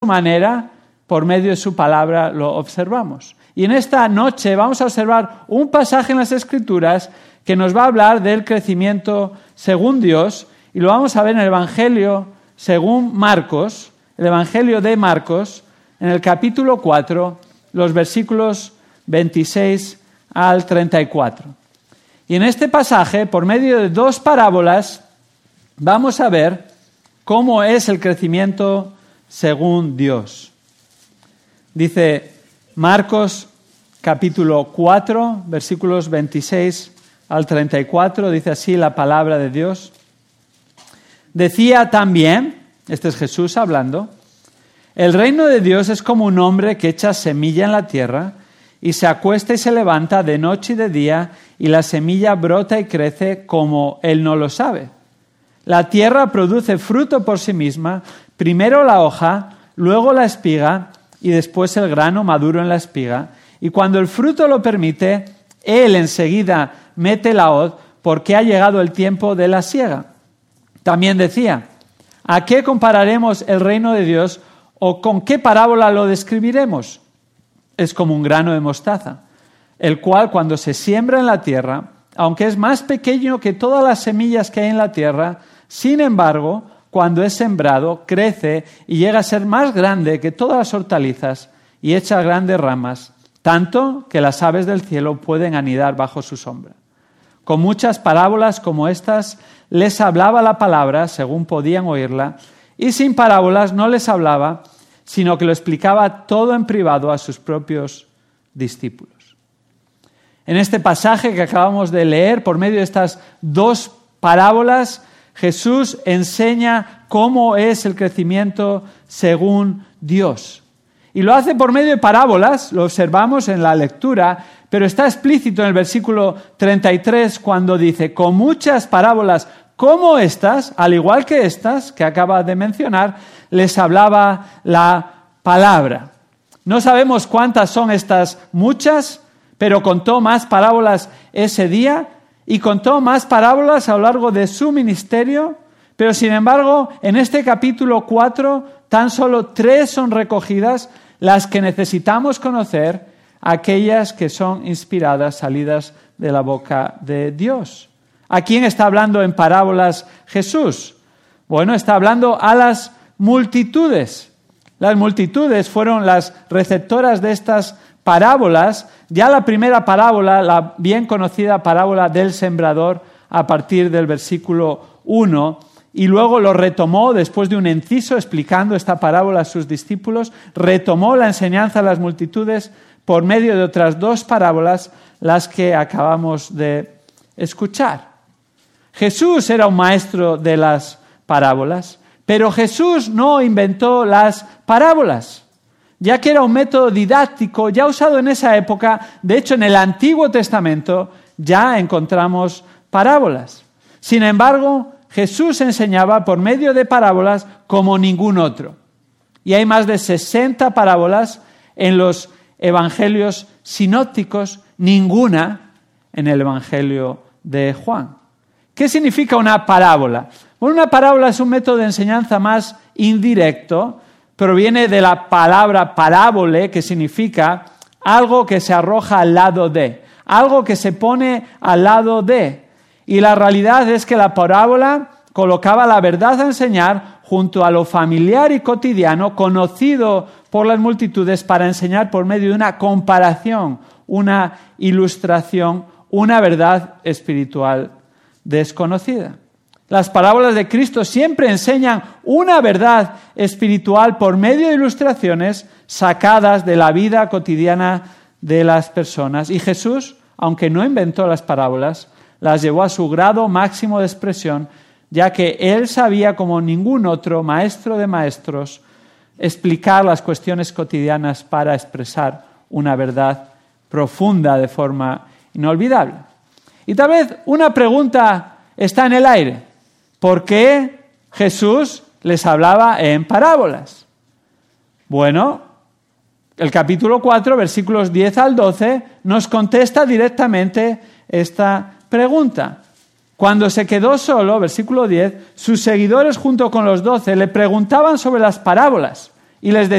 manera, por medio de su palabra, lo observamos. Y en esta noche vamos a observar un pasaje en las Escrituras que nos va a hablar del crecimiento según Dios, y lo vamos a ver en el Evangelio según Marcos, el Evangelio de Marcos, en el capítulo 4, los versículos 26 al 34. Y en este pasaje, por medio de dos parábolas, vamos a ver cómo es el crecimiento según Dios. Dice Marcos capítulo 4, versículos 26 al 34, dice así la palabra de Dios. Decía también, este es Jesús hablando, el reino de Dios es como un hombre que echa semilla en la tierra y se acuesta y se levanta de noche y de día y la semilla brota y crece como él no lo sabe. La tierra produce fruto por sí misma, primero la hoja, luego la espiga y después el grano maduro en la espiga. Y cuando el fruto lo permite, él enseguida mete la hoz porque ha llegado el tiempo de la siega. También decía, ¿a qué compararemos el reino de Dios o con qué parábola lo describiremos? Es como un grano de mostaza, el cual cuando se siembra en la tierra, aunque es más pequeño que todas las semillas que hay en la tierra, sin embargo, cuando es sembrado, crece y llega a ser más grande que todas las hortalizas y echa grandes ramas, tanto que las aves del cielo pueden anidar bajo su sombra. Con muchas parábolas como estas les hablaba la palabra según podían oírla, y sin parábolas no les hablaba, sino que lo explicaba todo en privado a sus propios discípulos. En este pasaje que acabamos de leer, por medio de estas dos parábolas, Jesús enseña cómo es el crecimiento según Dios. Y lo hace por medio de parábolas, lo observamos en la lectura, pero está explícito en el versículo 33 cuando dice, con muchas parábolas como estas, al igual que estas que acaba de mencionar, les hablaba la palabra. No sabemos cuántas son estas muchas, pero contó más parábolas ese día y contó más parábolas a lo largo de su ministerio, pero sin embargo, en este capítulo 4, tan solo 3 son recogidas, las que necesitamos conocer, aquellas que son inspiradas, salidas de la boca de Dios. ¿A quién está hablando en parábolas Jesús? Bueno, está hablando a las multitudes. Las multitudes fueron las receptoras de estas parábolas. Ya la primera parábola, la bien conocida parábola del sembrador, a partir del versículo 1, y luego lo retomó después de un inciso explicando esta parábola a sus discípulos, retomó la enseñanza a las multitudes por medio de otras dos parábolas, las que acabamos de escuchar. Jesús era un maestro de las parábolas, pero Jesús no inventó las parábolas, ya que era un método didáctico ya usado en esa época. De hecho, en el Antiguo Testamento ya encontramos parábolas. Sin embargo, Jesús enseñaba por medio de parábolas como ningún otro. Y hay más de 60 parábolas en los evangelios sinópticos, ninguna en el evangelio de Juan. ¿Qué significa una parábola? Bueno, una parábola es un método de enseñanza más indirecto, proviene de la palabra parábole, que significa algo que se arroja al lado de, algo que se pone al lado de. Y la realidad es que la parábola colocaba la verdad a enseñar junto a lo familiar y cotidiano, conocido por las multitudes, para enseñar por medio de una comparación, una ilustración, una verdad espiritual desconocida. Las parábolas de Cristo siempre enseñan una verdad espiritual por medio de ilustraciones sacadas de la vida cotidiana de las personas. Y Jesús, aunque no inventó las parábolas, las llevó a su grado máximo de expresión, ya que él sabía como ningún otro maestro de maestros explicar las cuestiones cotidianas para expresar una verdad profunda de forma inolvidable. Y tal vez una pregunta está en el aire. ¿Por qué Jesús les hablaba en parábolas? Bueno, el capítulo 4, versículos 10 al 12, nos contesta directamente esta pregunta. Cuando se quedó solo, versículo 10, sus seguidores junto con los 12 le preguntaban sobre las parábolas y les decían: